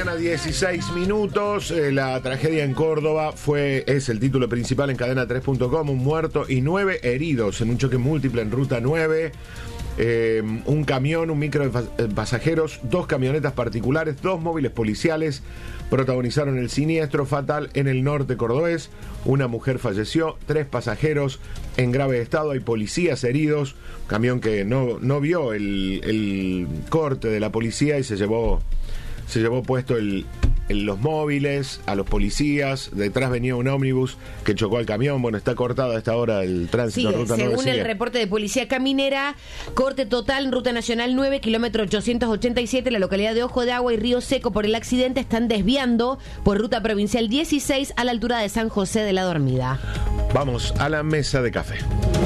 mañana, 16 minutos. La tragedia en Córdoba es el título principal en cadena3.com. Un muerto y 9 heridos en un choque múltiple en ruta 9. Un camión, un micro de pasajeros, 2 camionetas particulares, 2 móviles policiales protagonizaron el siniestro fatal en el norte cordobés. Una mujer falleció, 3 pasajeros en grave estado, hay policías heridos. Camión que no vio el corte de la policía y se llevó puesto los móviles a los policías. Detrás venía un ómnibus que chocó al camión. Bueno, está cortado a esta hora el tránsito. Ruta 9 según el reporte de Policía Caminera, corte total en Ruta Nacional 9, kilómetro 887, la localidad de Ojo de Agua y Río Seco. Por el accidente están desviando por Ruta Provincial 16 a la altura de San José de la Dormida. Vamos a la mesa de café.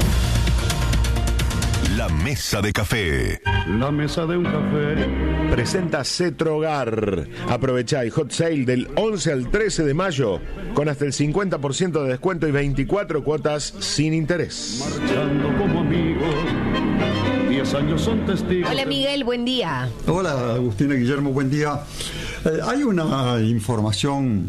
La mesa de café. La mesa de un café. Presenta Cetrogar. Aprovechá el hot sale del 11 al 13 de mayo con hasta el 50% de descuento y 24 cuotas sin interés. Marchando como amigos, 10 años son testigos. Hola Miguel, buen día. Hola Agustina, Guillermo, buen día. Hay una información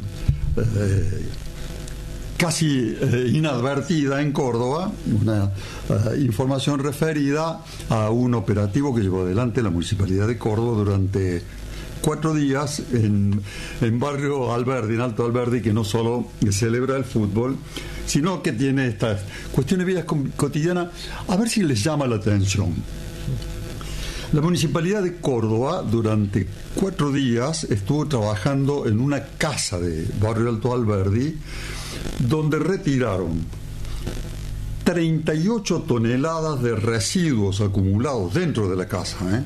casi inadvertida en Córdoba, una información referida a un operativo que llevó adelante la Municipalidad de Córdoba durante 4 días en Barrio Alberdi, en Alto Alberdi, que no solo celebra el fútbol, sino que tiene estas cuestiones de vida cotidiana. A ver si les llama la atención. La Municipalidad de Córdoba durante 4 días estuvo trabajando en una casa de Barrio Alto Alberdi, donde retiraron 38 toneladas de residuos acumulados dentro de la casa.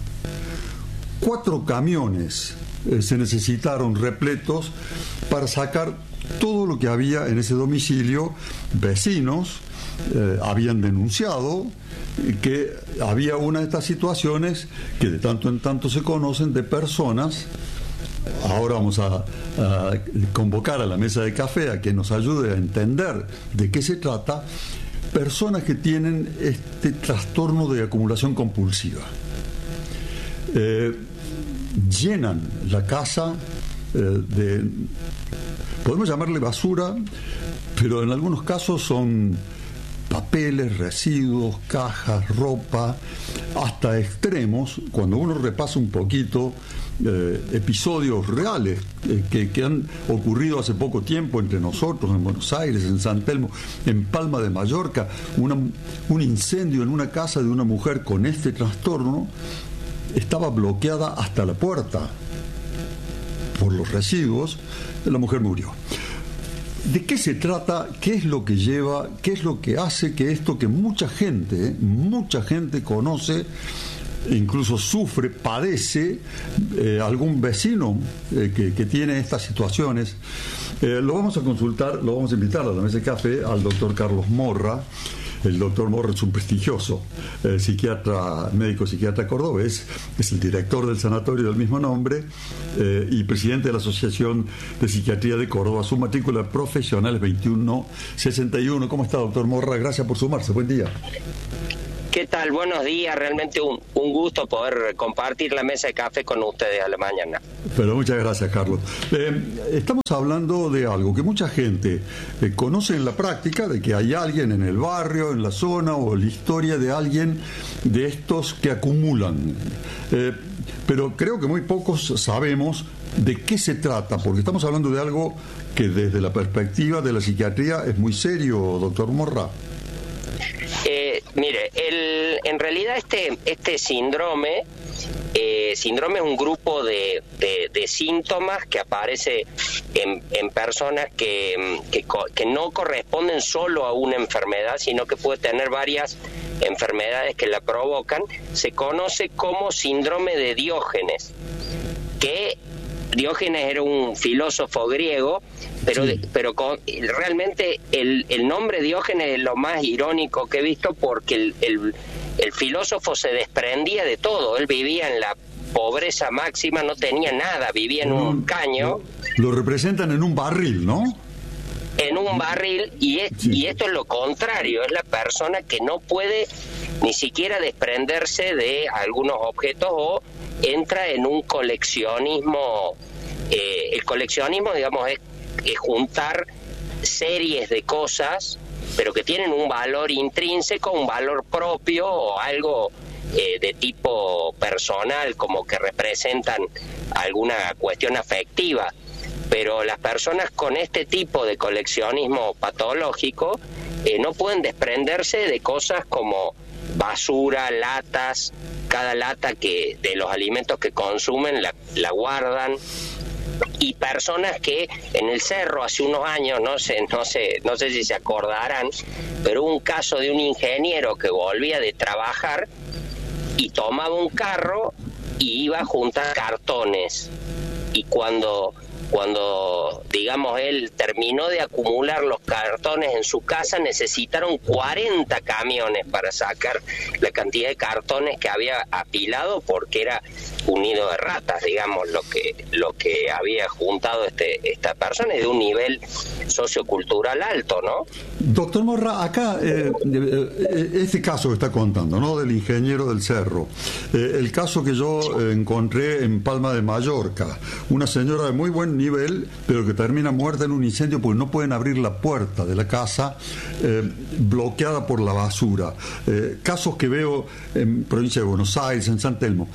4 camiones se necesitaron repletos para sacar todo lo que había en ese domicilio. Vecinos habían denunciado que había una de estas situaciones que de tanto en tanto se conocen de personas. Ahora vamos a convocar a la mesa de café a que nos ayude a entender de qué se trata. Personas que tienen este trastorno de acumulación compulsiva. Llenan la casa podemos llamarle basura, pero en algunos casos son papeles, residuos, cajas, ropa, hasta extremos. Cuando uno repasa un poquito episodios reales que han ocurrido hace poco tiempo entre nosotros, en Buenos Aires, en San Telmo, en Palma de Mallorca, un incendio en una casa de una mujer con este trastorno, estaba bloqueada hasta la puerta por los residuos, la mujer murió. ¿De qué se trata? ¿Qué es lo que lleva? ¿Qué es lo que hace que esto que mucha gente conoce, incluso sufre, padece, algún vecino que tiene estas situaciones? Lo vamos a consultar, lo vamos a invitar a la mesa de café al doctor Carlos Morra. El doctor Morra es un prestigioso médico psiquiatra cordobés, es el director del sanatorio del mismo nombre y presidente de la Asociación de Psiquiatría de Córdoba. Su matrícula profesional es 2161. ¿Cómo está, doctor Morra? Gracias por sumarse. Buen día. ¿Qué tal? Buenos días, realmente un gusto poder compartir la mesa de café con ustedes a la mañana. Pero muchas gracias, Carlos. Estamos hablando de algo que mucha gente conoce en la práctica, de que hay alguien en el barrio, en la zona, o la historia de alguien de estos que acumulan. Pero creo que muy pocos sabemos de qué se trata, porque estamos hablando de algo que desde la perspectiva de la psiquiatría es muy serio, doctor Morra. Mire, en realidad este síndrome es un grupo de síntomas que aparece en personas que no corresponden solo a una enfermedad, sino que puede tener varias enfermedades que la provocan. Se conoce como síndrome de Diógenes, que Diógenes era un filósofo griego, pero realmente el nombre Diógenes es lo más irónico que he visto, porque el filósofo se desprendía de todo. Él vivía en la pobreza máxima, no tenía nada, vivía en un caño. Lo representan en un barril, ¿no? En un barril, y esto es lo contrario, es la persona que no puede ni siquiera desprenderse de algunos objetos o entra en un coleccionismo El coleccionismo, digamos, es juntar series de cosas, pero que tienen un valor intrínseco, un valor propio o algo de tipo personal, como que representan alguna cuestión afectiva. Pero las personas con este tipo de coleccionismo patológico no pueden desprenderse de cosas como basura, latas. Cada lata de los alimentos que consumen la guardan. Y personas que en el cerro hace unos años, no sé si se acordarán, pero hubo un caso de un ingeniero que volvía de trabajar y tomaba un carro y iba a juntar cartones. Y cuando digamos, él terminó de acumular los cartones en su casa, necesitaron 40 camiones para sacar la cantidad de cartones que había apilado, porque era un nido de ratas, digamos, lo que había juntado esta persona, y de un nivel sociocultural alto, ¿no? Doctor Morra, acá, este caso que está contando, ¿no?, del ingeniero del cerro, el caso que yo encontré en Palma de Mallorca, una señora de muy buen nivel, pero que termina muerta en un incendio porque no pueden abrir la puerta de la casa, bloqueada por la basura. Casos que veo en provincia de Buenos Aires, en San Telmo.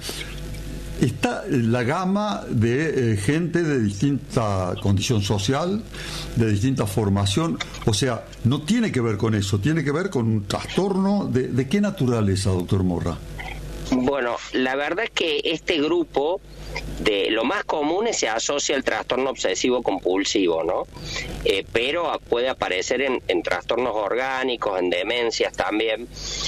Está la gama de gente de distinta condición social, de distinta formación, o sea, no tiene que ver con eso, tiene que ver con un trastorno. ¿De qué naturaleza, doctor Morra? Bueno, la verdad es que este grupo, de lo más común, se asocia al trastorno obsesivo compulsivo, ¿no? Pero puede aparecer en trastornos orgánicos, en demencias también,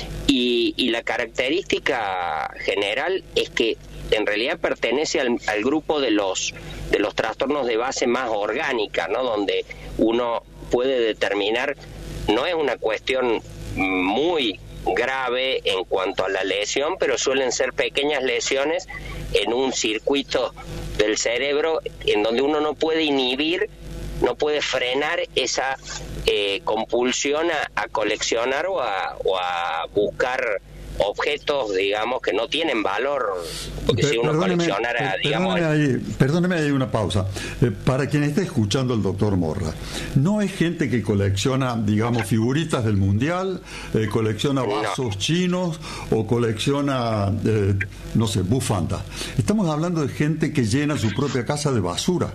y la característica general es que en realidad pertenece al grupo de los trastornos de base más orgánica, ¿no? Donde uno puede determinar, no es una cuestión muy grave en cuanto a la lesión, pero suelen ser pequeñas lesiones en un circuito del cerebro en donde uno no puede inhibir, no puede frenar esa compulsión a coleccionar o a buscar objetos, digamos, que no tienen valor, porque si uno coleccionara, digamos... Perdóneme ahí una pausa. Para quien esté escuchando al doctor Morra, no es gente que colecciona, digamos, figuritas del Mundial, colecciona vasos chinos o colecciona, no sé, bufandas. Estamos hablando de gente que llena su propia casa de basura.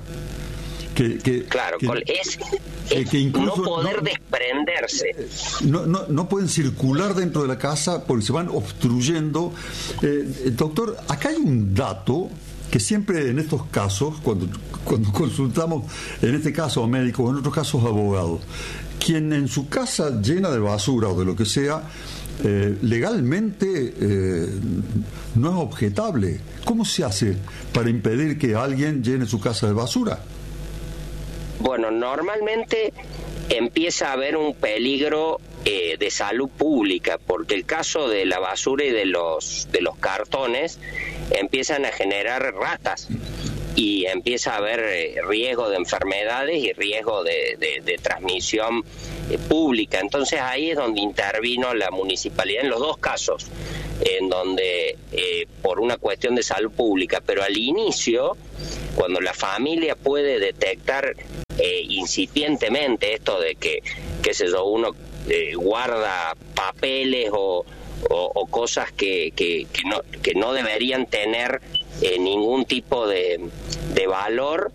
Claro, que incluso no poder desprenderse. No pueden circular dentro de la casa porque se van obstruyendo. Doctor, acá hay un dato que siempre en estos casos, cuando consultamos, en este caso a médicos, en otros casos a abogados, quien en su casa llena de basura o de lo que sea, legalmente no es objetable. ¿Cómo se hace para impedir que alguien llene su casa de basura? Bueno, normalmente empieza a haber un peligro de salud pública, porque el caso de la basura y de los cartones empiezan a generar ratas y empieza a haber riesgo de enfermedades y riesgo de transmisión pública. Entonces ahí es donde intervino la municipalidad en los dos casos, en donde por una cuestión de salud pública, pero al inicio, cuando la familia puede detectar incipientemente esto de que, qué sé yo, uno guarda papeles o cosas que no deberían tener ningún tipo de valor,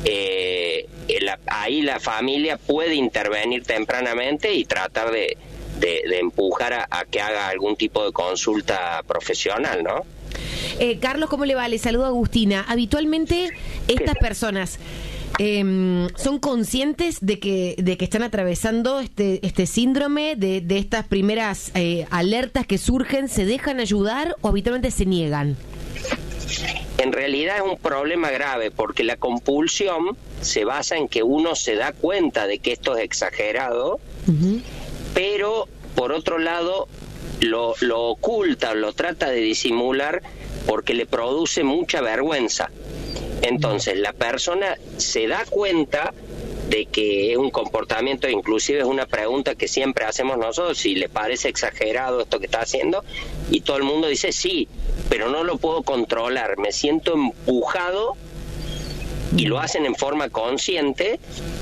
ahí la familia puede intervenir tempranamente y tratar de empujar a que haga algún tipo de consulta profesional, ¿no? Carlos, ¿cómo le va? Le saludo a Agustina. Habitualmente estas personas son conscientes de que están atravesando este síndrome, de estas primeras alertas que surgen, ¿se dejan ayudar o habitualmente se niegan? En realidad es un problema grave, porque la compulsión se basa en que uno se da cuenta de que esto es exagerado, pero por otro lado lo oculta, lo trata de disimular porque le produce mucha vergüenza. Entonces la persona se da cuenta de que es un comportamiento, inclusive es una pregunta que siempre hacemos nosotros, si le parece exagerado esto que está haciendo, y todo el mundo dice sí, pero no lo puedo controlar, me siento empujado y lo hacen en forma consciente,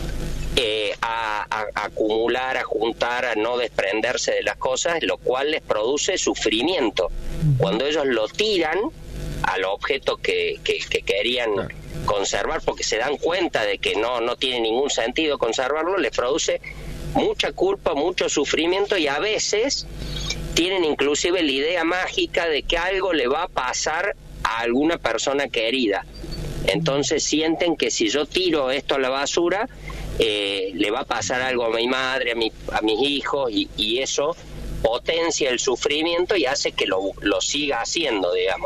a acumular, a juntar, a no desprenderse de las cosas, lo cual les produce sufrimiento. Cuando ellos lo tiran al objeto que querían conservar, porque se dan cuenta de que no tiene ningún sentido conservarlo, les produce mucha culpa, mucho sufrimiento, y a veces tienen inclusive la idea mágica de que algo le va a pasar a alguna persona querida. Entonces sienten que si yo tiro esto a la basura, le va a pasar algo a mi madre, a mis hijos, y eso potencia el sufrimiento y hace que lo siga haciendo, digamos.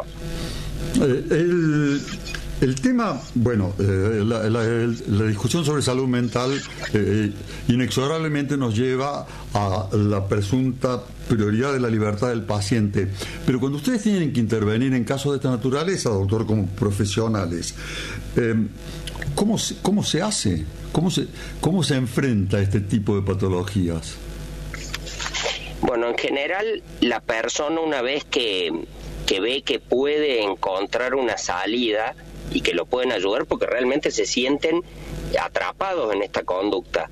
El tema, bueno, la discusión sobre salud mental inexorablemente nos lleva a la presunta prioridad de la libertad del paciente. Pero cuando ustedes tienen que intervenir en casos de esta naturaleza, doctor, como profesionales, ¿cómo se hace? ¿Cómo se enfrenta a este tipo de patologías? Bueno, en general, la persona, una vez que ve que puede encontrar una salida y que lo pueden ayudar, porque realmente se sienten atrapados en esta conducta,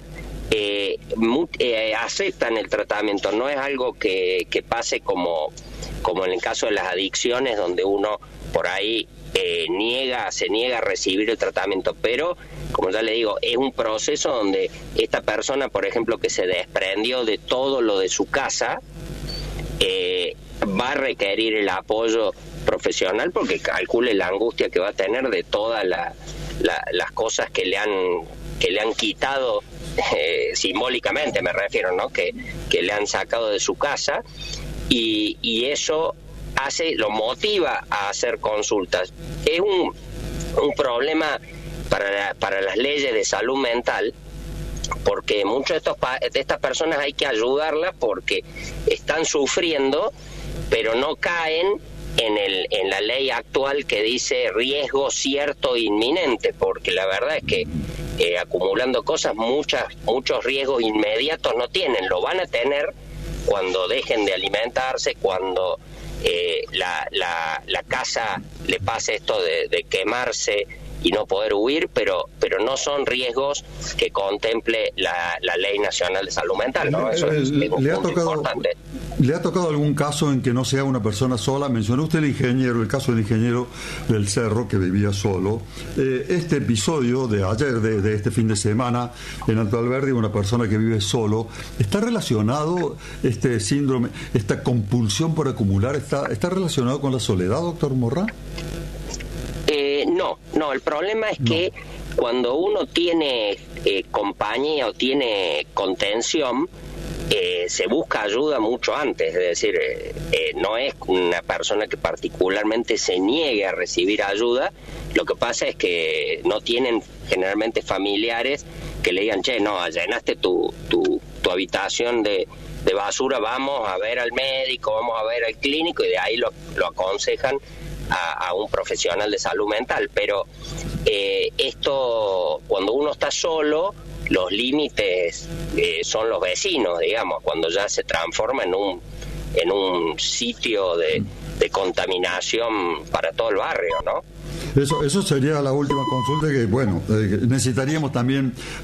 aceptan el tratamiento. No es algo que pase como en el caso de las adicciones, donde uno por ahí se niega a recibir el tratamiento, pero como ya le digo, es un proceso donde esta persona, por ejemplo, que se desprendió de todo lo de su casa, va a requerir el apoyo profesional, porque calcule la angustia que va a tener de todas las cosas que le han quitado, simbólicamente me refiero, ¿no? Que le han sacado de su casa, y eso lo motiva a hacer consultas. Es un problema para las leyes de salud mental, porque muchas de estas personas hay que ayudarlas porque están sufriendo, pero no caen en la ley actual que dice riesgo cierto e inminente, porque la verdad es que acumulando cosas, muchos riesgos inmediatos no tienen. Lo van a tener cuando dejen de alimentarse, cuando la casa le pase esto de quemarse y no poder huir, pero no son riesgos que contemple la Ley Nacional de Salud Mental, ¿no? Eso es un punto importante. ¿Le ha tocado algún caso en que no sea una persona sola? Mencionó usted el caso del ingeniero del Cerro que vivía solo. Este episodio de ayer, de este fin de semana, en Alto Alberdi, una persona que vive solo, ¿está relacionado este síndrome, esta compulsión por acumular, está relacionado con la soledad, doctor Morrá? No, el problema es que cuando uno tiene compañía o tiene contención, se busca ayuda mucho antes. Es decir, no es una persona que particularmente se niegue a recibir ayuda. Lo que pasa es que no tienen generalmente familiares que le digan, no, llenaste tu habitación de basura, vamos a ver al médico, vamos a ver al clínico, y de ahí lo aconsejan a un profesional de salud mental. Pero esto, cuando uno está solo, los límites son los vecinos, digamos, cuando ya se transforma en un sitio de contaminación para todo el barrio, ¿no? Eso sería la última consulta, que bueno, necesitaríamos también